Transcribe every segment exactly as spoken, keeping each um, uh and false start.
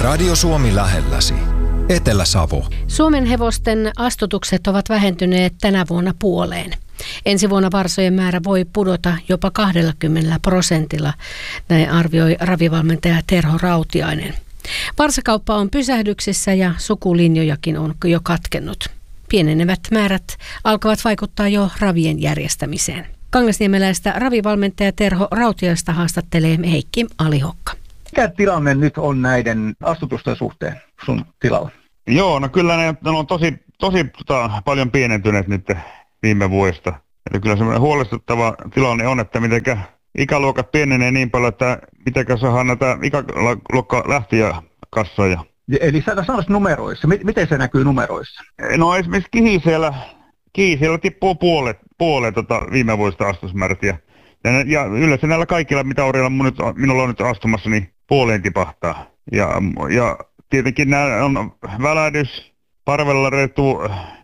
Radio Suomi lähelläsi. Etelä-Savo. Suomen hevosten astutukset ovat vähentyneet tänä vuonna puoleen. Ensi vuonna varsojen määrä voi pudota jopa kaksikymmentä prosentilla, näin arvioi ravivalmentaja Terho Rautiainen. Varsakauppa on pysähdyksissä ja sukulinjojakin on jo katkennut. Pienenevät määrät alkavat vaikuttaa jo ravien järjestämiseen. Kangasniemeläistä ravivalmentaja Terho Rautiaista haastattelee Heikki Alihokka. Mikä tilanne nyt on näiden astutusten suhteen sun tilalla? Joo, no kyllä ne, ne on tosi, tosi tota, paljon pienentyneet nyt viime vuodesta. Eli kyllä semmoinen huolestuttava tilanne on, että mitenkä ikäluokat pienenee niin paljon, että mitenkä saadaan näitä ikäluokka lähtiä kassoja. Eli sä sanois numeroissa. Miten se näkyy numeroissa? No esimerkiksi Kihiseellä, Kihiseellä tippuu puolet, puolet tota, viime vuodesta astusmäärät. Ja, ja, ja yleensä näillä kaikilla, mitä orilla mun nyt, minulla on nyt astumassa, niin puoleen tipahtaa. Ja, ja tietenkin nämä on välähdys, parvellaretu,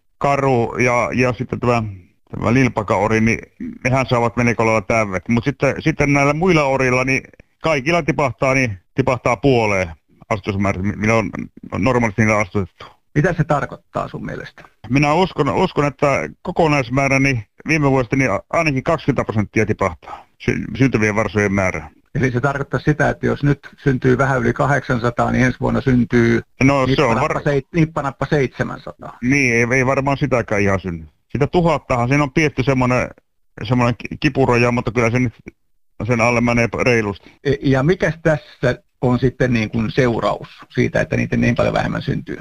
karu ja, ja sitten tämä, tämä lilpakaori, niin nehän saavat menekolalla täyvet. Mutta sitten, sitten näillä muilla orilla, niin kaikilla tipahtaa, niin tipahtaa puoleen astusmäärät, millä on normaalisti niillä astutettu. Mitä se tarkoittaa sun mielestä? Minä uskon, uskon että kokonaismäärä niin viime vuodesta niin ainakin kaksikymmentä prosenttia tipahtaa sy- syntyvien varsojen määrä. Eli se tarkoittaa sitä, että jos nyt syntyy vähän yli kahdeksansataa, niin ensi vuonna syntyy no, nippanappa, se on var... seit, nippanappa seitsemänsataa. Niin, ei, ei varmaan sitäkään ihan synny. Sitä tuhattahan, siinä on pietty semmoinen, semmoinen kipuraja, mutta kyllä se nyt sen alle menee reilusti. Ja mikä tässä on sitten niin kuin seuraus siitä, että niitä niin paljon vähemmän syntyy?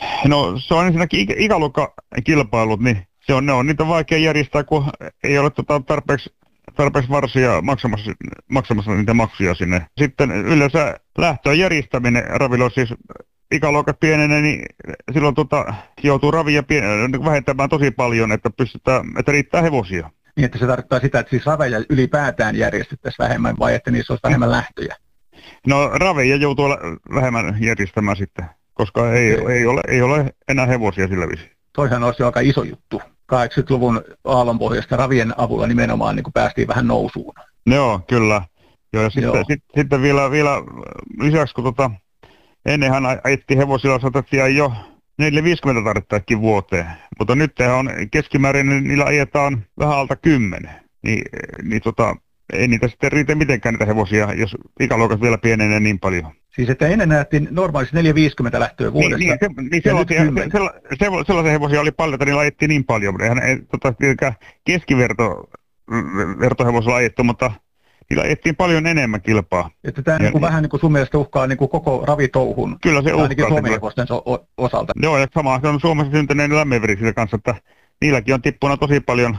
No se on ensinnäkin ikä, ikäluokkakilpailut, niin se on, ne on niitä vaikea järjestää, kun ei ole tota tarpeeksi, tarpeeksi varsia maksamassa, maksamassa niitä maksuja sinne. Sitten yleensä lähtöön järjestäminen ravilla, siis ikäluokat pienenee, niin silloin tota, joutuu ravia pien- vähentämään tosi paljon, että pystytään, että riittää hevosia. Niin, että se tarkoittaa sitä, että siis raveja ylipäätään järjestettäisiin vähemmän vai että niissä olisi vähemmän lähtöjä? No raveja joutuu vähemmän järjestämään sitten, koska ei, ei, ole, ei ole enää hevosia sillä viisi. Toihan olisi aika iso juttu. kahdeksankymmentäluvun aallonpohjasta ravien avulla nimenomaan niin kuin päästiin vähän nousuun. Joo, kyllä. Joo, ja sitten, sit, sitten vielä, vielä lisäksi, kun tota, ennenhän ajettiin hevosilla, saatettiin jo neljä viisikymmentä tarvittaisikin vuoteen. Mutta nyt on keskimäärin, niillä ajetaan vähän alta kymmenen. Niin, niin tota, ei niitä sitten riitä mitenkään niitä hevosia, jos ikäluokat vielä pienenee niin paljon. Siis että ennen nähtiin normaalisti neljä viisikymmentä lähtöä vuodessa. Niin, niin, se, niin sellaisia, sella, sellaisia hevosia oli paljon, että niillä ajettiin niin paljon. Eihän ei, tota, keskiverto vertohevosilla ajettu, mutta niillä ajettiin paljon enemmän kilpaa. Että tämä niin kuin vähän niin kuin sun mielestä uhkaa niin kuin koko ravitouhun. Kyllä se uhkaa. Ainakin Suomen hevosten so- osalta. Joo, ja sama se on Suomessa syntyneiden lämmenverisillä kanssa, että niilläkin on tippuna tosi paljon,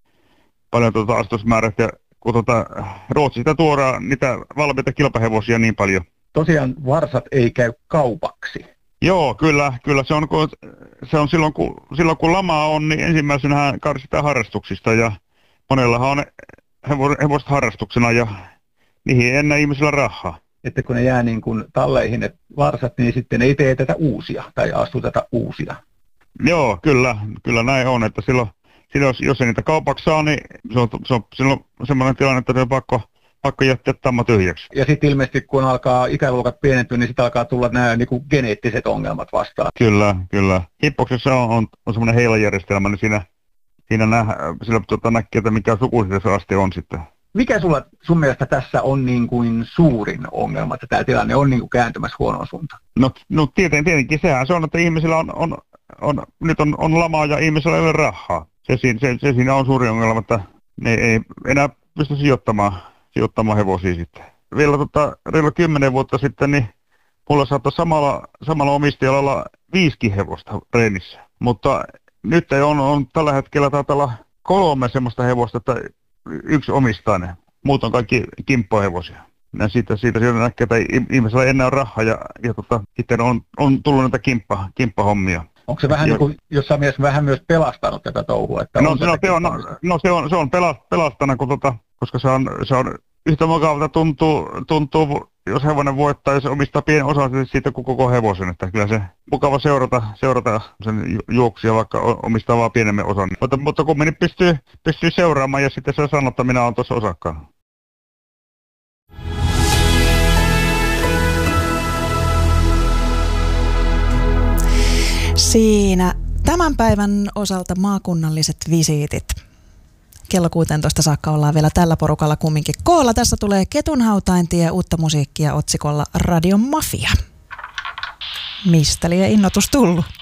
paljon tuota astusmäärät. Ja kun tuota, Ruotsista tuodaan niitä valmiita kilpahevosia niin paljon. Tosiaan varsat ei käy kaupaksi. Joo, kyllä, kyllä se on, kun, se on silloin, kun, silloin kun lama on, niin ensimmäisenä karsitaan harrastuksista ja monellahan on hevosta harrastuksena ja niihin ei enää ihmisillä rahaa. Että kun ne jää niin kuin talleihin ne varsat, niin sitten ei tee tätä uusia tai astuteta uusia. Joo, kyllä, kyllä näin on, että silloin, silloin jos ei niitä kaupaksi saa, niin se on, se on silloin semmoinen tilanne, että se on pakko pakko jättää tamma tyhjäksi. Ja sitten ilmeisesti kun alkaa ikäluokat pienentyä, niin sitten alkaa tulla nämä niin kuin geneettiset ongelmat vastaan. Kyllä, kyllä. Hippoksessa on, on, on semmoinen heilajärjestelmä, niin siinä, siinä nä, sillä tuota, näkee, että mikä sukupuolisuusaste on sitten. Mikä sulla sun mielestä tässä on niin kuin suurin ongelma, että tämä tilanne on niin kuin kääntymässä huonoon suuntaan? No, no tietenkin, tietenkin sehän se on, että ihmisillä on, on, on nyt on, on lamaa ja ihmisillä ei ole rahaa. Se, se, se, se siinä on suuri ongelma, että ne ei enää pysty sijoittamaan. sijoittamaan hevosia sitten. Vielä tota, reilu kymmenen vuotta sitten, niin mulla saattoi samalla, samalla omistajalla olla viisikin hevosta reenissä. Mutta nyt on, on tällä hetkellä taitaa olla kolme semmoista hevosta, että yksi omistaa ne. Muut on kaikki kimppohevosia. Ja siitä, siitä, siitä näkee, että ihmisellä ei enää ole rahaa ja, ja tota, sitten on, on tullut näitä kimppa, kimppahommia. Onko se vähän jo, niin kuin jossain mielessä vähän myös pelastanut tätä touhua? Että no, on no, se on, no, no se on, se on pelastana, kun tota, koska se on, se on yhtä mukavalta tuntuu, tuntuu, jos hevonen voittaa, jos omistaa pienen osan siitä kuin koko hevosen. Että kyllä se mukava seurata, seurata sen juoksia, vaikka omistaa vaan pienemmän osan. Mutta, mutta kumminkin pystyy, pystyy seuraamaan ja sitten se sanoo, että minä olen tuossa osakkaan. Siinä tämän päivän osalta maakunnalliset visiitit. Kello kuusitoista saakka ollaan vielä tällä porukalla kumminkin koolla. Tässä tulee Ketunhautaintie, uutta musiikkia otsikolla Radio Mafia. Mistä liian innotus tullut?